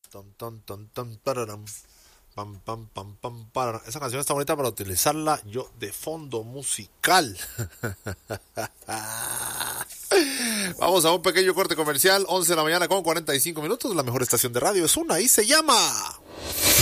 Ton, ton, ton, ton, pararam. Pam, pam, pam, pam, pararam. Esa canción está bonita para utilizarla yo de fondo musical. Vamos a un pequeño corte comercial, 11 de la mañana con 45 minutos. La mejor estación de radio es una y se llama